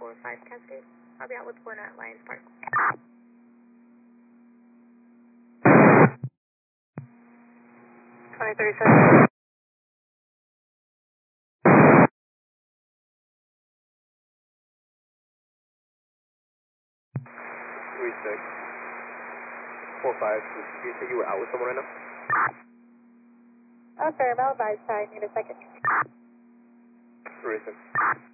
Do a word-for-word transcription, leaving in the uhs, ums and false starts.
four five Cascade. I'll be out with one at Lions Park. twenty thirty-seven. three six. four five. You said you were out with someone right now? Oh, sir, Malibu side. Need a second. three six.